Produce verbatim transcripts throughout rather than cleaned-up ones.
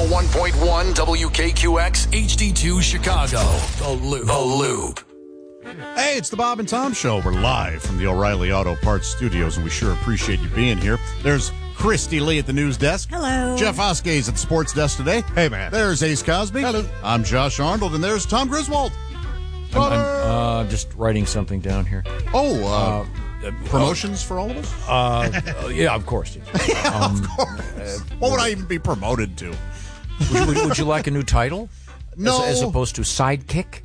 one oh one point one W K Q X H D two Chicago. The Loop. The Loop. Hey, it's the Bob and Tom Show. We're live from the O'Reilly Auto Parts Studios, and we sure appreciate you being here. There's Christy Lee at the news desk. Hello. Jeff Oskay's at the sports desk today. Hey, man. There's Ace Cosby. Hello. I'm Josh Arnold, and there's Tom Griswold. I'm, I'm uh, just writing something down here. Oh, uh, Uh, promotions for all of us? uh, uh, yeah, of course. yeah, Um, of course. What would I even be promoted to? Would, would, would you like a new title? No. As, as opposed to sidekick?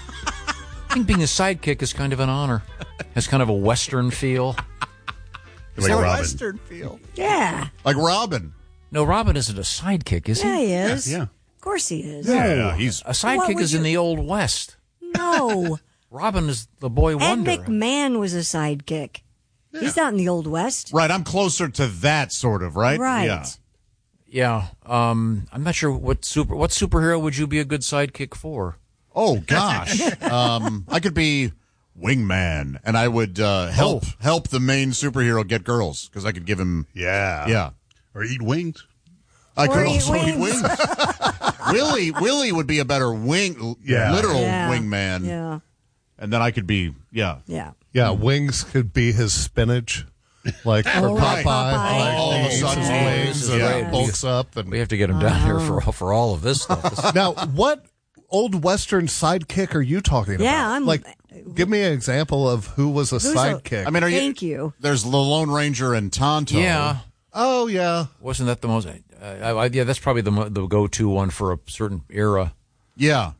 I think being a sidekick is kind of an honor. Has kind of a Western feel. Like Robin. Western feel. Yeah. Like Robin. No, Robin isn't a sidekick, is he? Yeah, he is. Yeah. Of course he is. Yeah, he's... A sidekick would is you- in the Old West. No. Robin is the boy Ed wonder. McMahon was a sidekick. He's not in the Old West. Right, I'm closer to that sort of, right? Right. Yeah. Yeah. Um, I'm not sure what super what superhero would you be a good sidekick for? Oh, gosh. um, I could be wingman, and I would uh, help Oh. help the main superhero get girls, because I could give him... Yeah. Yeah. Or eat wings. I Or could eat also eat wings. wings. Willie Willie would be a better wing, Yeah. literal Yeah. wingman. Yeah. And then I could be, yeah. Yeah. Yeah, wings could be his spinach. Like for Oh, Popeye. like Popeye. Like, All of a he eats sudden, his yeah. wings and Yeah. it bulks up. And We have to get him down here for Oh. for all of this stuff. This- now, what old Western sidekick are you talking about? Yeah, I'm- like. Give me an example of who was a Who's a- sidekick. I mean, are you... Thank you. There's the Lone Ranger and Tonto. yeah. oh yeah, Wasn't that the most? Uh, I, yeah, that's probably the mo- the go-to one for a certain era. Yeah.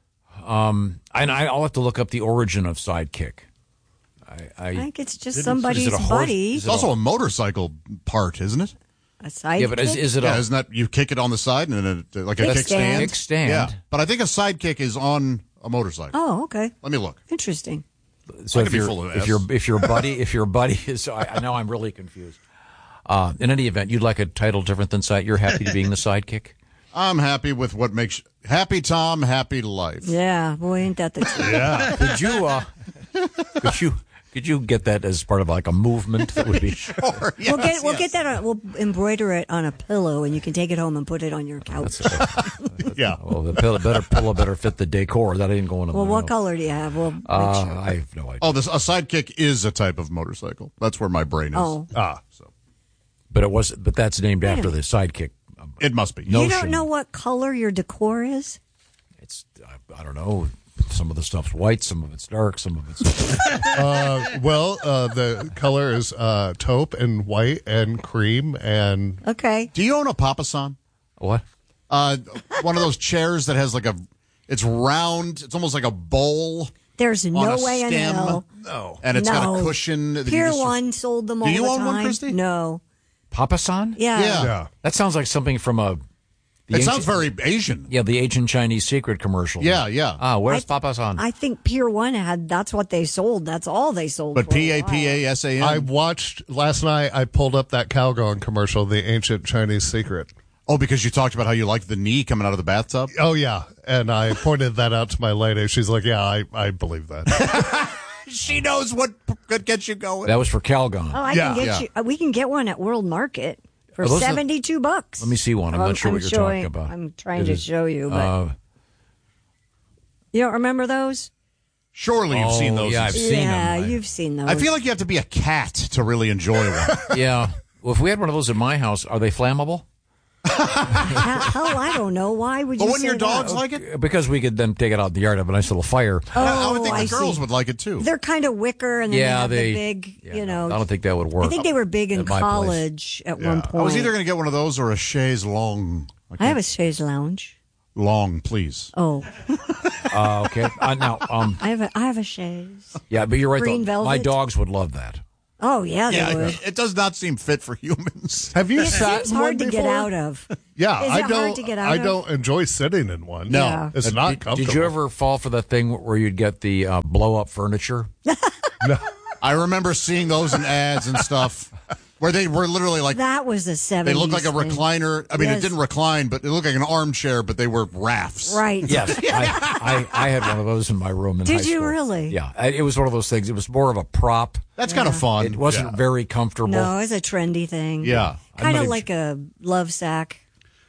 Um, and I, I'll have to look up the origin of sidekick. I, I, I think it's just Didn't- somebody's is it a horse? buddy. Is It's also a motorcycle part, isn't it? A sidekick. yeah, but is, is it Yeah, a isn't that you kick it on the side and then it, like a Kickstand. kickstand? kickstand? Yeah. But I think a sidekick is on a motorcycle. Oh, okay. Let me look. Interesting. So I if could be your full of if S. your if your buddy if your buddy is I, I know I'm really confused. Uh, in any event, you'd like a title different than side. You're happy to being the sidekick. I'm happy with what makes... Happy Tom, happy life. Yeah. Boy, ain't that the truth. yeah. Could you uh, could you could you get that as part of like a movement that would be? Sure, yes, we'll get we'll yes. get that. On, we'll embroider it on a pillow, and you can take it home and put it on your couch. Yeah. Well, the pillow better pillow better fit the decor. That ain't going to. Well, the what house. color do you have? We'll make Uh, sure. I have no idea. Oh, this a sidekick is a type of motorcycle. That's where my brain is. Oh. Ah. So But it was. But that's named Wait a after the minute. sidekick. it must be. No. You notion. don't know what color your decor is? It's. I, I don't know. Some of the stuff's white. Some of it's dark. Some of it's. Uh, well, uh, the color is uh, taupe and white and cream and Okay. Do you own a Papasan? What? Uh, one of those chairs that has like a... It's round. It's almost like a bowl. There's on no a way in stem. hell. No. And it's got a No. cushion. that you Pier just- One sold them Do all you the own time. one, Christy? No. Papasan? Yeah. Yeah. yeah. That sounds like something from a. the It ancient- sounds very Asian. Yeah, the Asian Chinese secret commercial. Yeah, yeah. Ah, where's I- Papasan? I think Pier One had. That's what they sold. That's all they sold. But for a P A while. P A S A N? I watched last night. I pulled up that Calgon commercial, the ancient Chinese secret. Oh, because you talked about how you liked the knee coming out of the bathtub? Oh yeah, and I pointed that out to my lady. She's like, "Yeah, I, I believe that." She knows what could get you going. that was for Calgon. Oh, I Yeah. can get Yeah. you. uh, We can get one at World Market for Are those the- seventy-two bucks. Let me see one. I'm not sure what you're showing, talking about. I'm trying It to is, show you, but Uh, you don't remember those? Surely you've Oh, seel those. yeah, I've seen yeah, them. I- you've seen those. I feel like you have to be a cat to really enjoy one. yeah. Well, if we had one of those at my house, are they flammable? hell, hell, I don't know. Why would you? But wouldn't say your dogs that? like it? Because we could then take it out in the yard, have a nice little fire. Oh, I would think the I girls see. would like it too. They're kind of wicker, and then yeah, they have they. the big. yeah, you no, know, I don't think that would work. I think they were big in at my place. college at one point. I was either going to get one of those or a chaise long. I have a chaise lounge. Long, please. Oh, Uh, okay. Uh, now, um, I have a I have a chaise. yeah, but you're right. Green though. My velvet? dogs would love that. Oh yeah, they Yeah, would. it does not seem fit for humans. Have you It sat seems in hard one to get before? out of. Yeah, Is I it don't. hard to get out I of? don't enjoy sitting in one. No. Yeah. it's Uh, not did, comfortable. did you ever fall for the thing where you'd get the uh, blow up furniture? No. I remember seeing those in ads and stuff where they were literally like, That was the they seventies. looked like a thing. recliner. I mean, Yes. it didn't recline, but it looked like an armchair, but they were rafts. Right. Yes, I, I, I had one of those in my room in Did high you school. really? Yeah, I- it was one of those things. It was more of a prop. That's kind of fun. It wasn't Yeah. very comfortable. No, it's a trendy thing. Yeah. I'm Kind not of even- like a love sack.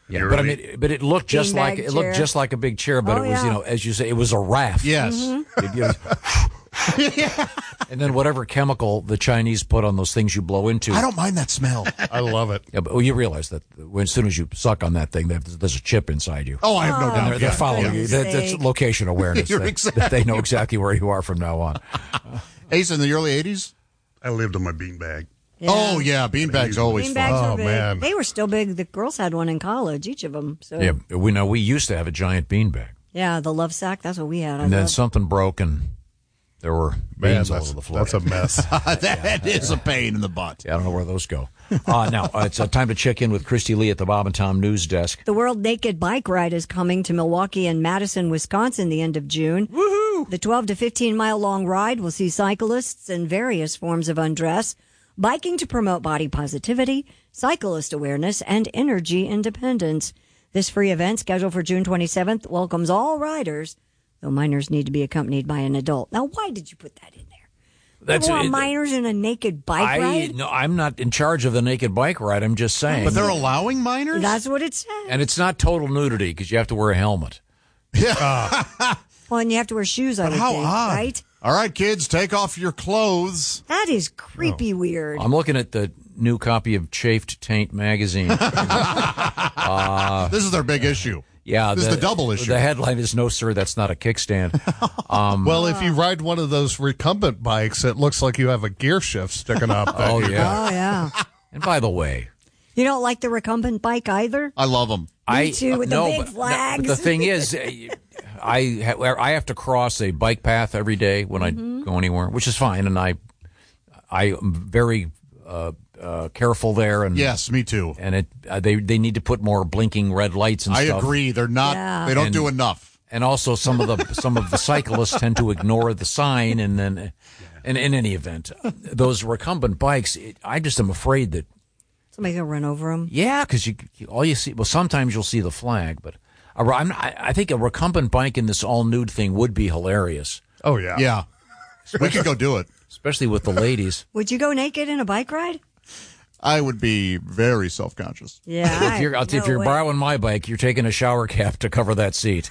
Yeah, You're but right. I mean, but it looked just Beanbag like it looked chair. just like a big chair, but Oh, it was yeah. you know, as you say, it was a raft. Yes. It- it was- And then whatever chemical the Chinese put on those things you blow into. I don't mind that smell. I love it. Yeah, but well, you realize that when, as soon as you suck on that thing, there's, there's a chip inside you. Oh, I have no And doubt. they're, they're Yeah. following for you. goodness That, that's sake. location awareness. You're They- exactly They know exactly where you are from now on. Ace, in the early eighties? I lived on my beanbag. Oh, yeah. Beanbags always Beanbags fun. were Oh, big. man. They were still big. The girls had one in college, each of them. So Yeah, we know we used to have a giant beanbag, yeah, the love sack. That's what we had. I and then love- something broke, and there were Man, beans all that's, over the floor. that's a mess. That is a pain in the butt. Yeah, I don't know where those go. Uh, now, uh, it's uh, time to check in with Christy Lee at the Bob and Tom News Desk. The World Naked Bike Ride is coming to Milwaukee and Madison, Wisconsin, the end of June. Woohoo! The twelve to fifteen mile long ride will see cyclists in various forms of undress, biking to promote body positivity, cyclist awareness, and energy independence. This free event, scheduled for June twenty-seventh, welcomes all riders, though minors need to be accompanied by an adult. Now, why did you put that in there? That's you want it- minors in a naked bike I ride? no, I'm not in charge of the naked bike ride. I'm just saying. But they're allowing minors? That's what it says. and it's not total nudity because you have to wear a helmet. Well, and you have to wear shoes, I would How think, odd. right? All right, kids, take off your clothes. That is creepy weird. I'm looking at the new copy of Chafed Taint magazine. this is their big issue. Yeah, This is the double issue. The headline is "No, sir, that's not a kickstand." Um, Well, if you ride one of those recumbent bikes, it looks like you have a gear shift sticking up. oh there. yeah. Oh, yeah. And by the way, You don't like the recumbent bike either? I love them. I too, with the no, big but, flags. but the thing is, uh, I ha- I have to cross a bike path every day when Mm-hmm. I go anywhere, which is fine, and I I am very uh, uh, careful there. And Yes, me too. and it uh, they they need to put more blinking red lights and I stuff. agree. They're not. Yeah. They don't And- do enough. And also, some of the some of the cyclists tend to ignore the sign, and then, and in any event, those recumbent bikes, it, I just am afraid that Somebody's going to run over them. yeah, because you, you all you see. Well, sometimes you'll see the flag, but a, I'm, I, I think a recumbent bike in this all nude thing would be hilarious, Oh, yeah. Yeah, we could go do it. especially with the ladies. Would you go naked in a bike ride? I would be very self conscious. Yeah. If you're, I- if no you're way. borrowing my bike, you're taking a shower cap to cover that seat.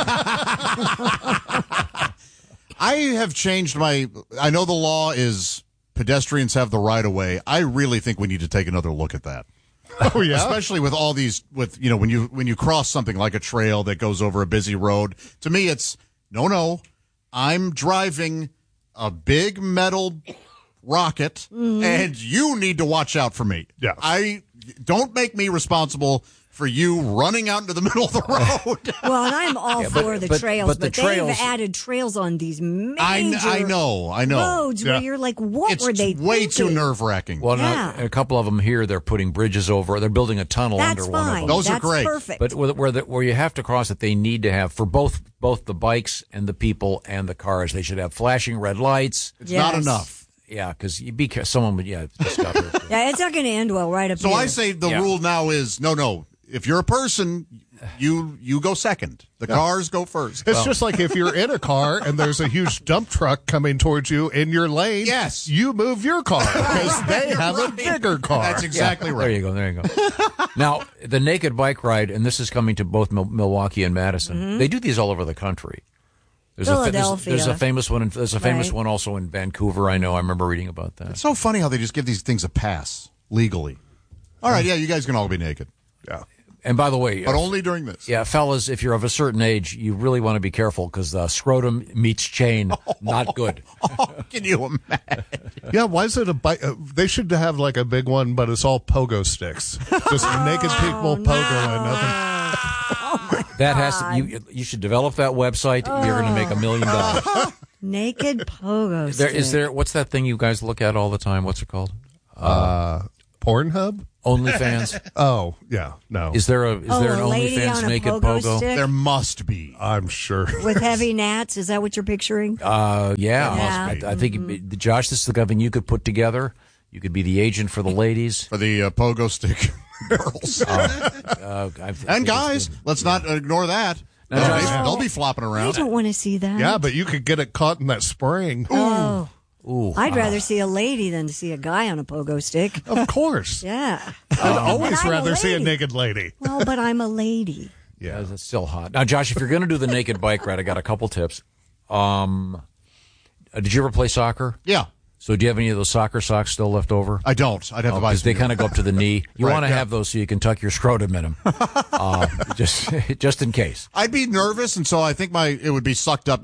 I have changed my. I know the law is pedestrians have the right of way. I really think we need to take another look at that. Oh, yeah. Especially with all these, with you know, when you when you cross something like a trail that goes over a busy road. To me, it's no, no. I'm driving a big metal rocket, and you need to watch out for me. Yes. I don't make me responsible for you running out into the middle of the road. Well, and I'm all Yeah, but- for the but- trails, but but, the trails- they've added trails on these major I, kn- I know, I know. roads Yeah. where you're like, what It's were they way too thinking? nerve wracking. Well, Yeah. now, a couple of them here, they're putting bridges over. They're building a tunnel That's under one of fine. them. Those are That's great. perfect. But where where, the, where you have to cross it, they need to have for both both the bikes and the people and the cars. They should have flashing red lights. It's not Yes. enough. Yeah, because you be care- someone would yeah just got hurt. yeah, it's not going to end well right up So here. I say the Yeah. rule now is no, no. If you're a person, you you go second. The cars go first. It's just like if you're in a car and there's a huge dump truck coming towards you in your lane. Yes. You move your car because they have a bigger car. That's exactly There right. you go. There you go. Now the naked bike ride, and this is coming to both Mil- Milwaukee and Madison. They do these all over the country. There's a, fa- there's, Philadelphia. there's a famous one. In, there's a famous Right. one also in Vancouver. I know. I remember reading about that. It's so funny how they just give these things a pass legally. All right, yeah, you guys can all be naked, Yeah. And by the way, but uh, only during this. yeah, fellas, if you're of a certain age, you really want to be careful because uh, scrotum meets chain, not good. Can you imagine? Yeah, why is it a bike? Uh, they should have like a big one, but it's all pogo sticks. Just naked people pogoing. Nothing. That has to, you. You should develop that website. You're going to make a million dollars. Naked pogo There is stick. there. What's that thing you guys look at all the time? What's it called? Uh, Pornhub? OnlyFans. Oh, yeah. No. Is there a is Oh, there an a lady OnlyFans on a naked pogo pogo? stick? There must be. I'm sure. With heavy gnats? Is that what you're picturing? Uh, yeah, Yeah. I, I think it- Josh, this is the kind of thing you could put together. You could be the agent for the ladies. For the uh, pogo stick girls. Uh, I think and it's guys, good. let's not ignore that. No, They'll, no, be, no. they'll be flopping I around. don't want to see that. Yeah, but you could get it caught in that spring. Oh, Ooh, I'd rather see a lady than to see a guy on a pogo stick. Of course. Yeah. I'd always And I'm a rather see a lady. naked lady. Well, but I'm a lady. yeah, that's still hot. Now, Josh, if you're going to do the naked bike ride, I got a couple tips. Um, uh, did you ever play soccer? Yeah. So do you have any of those soccer socks still left over? I don't. I'd have to buy Because some they new. kind of go up to the knee. You Right, want to yeah. have those so you can tuck your scrotum in them, uh, just just in case. I'd be nervous, and so I think my it would be sucked up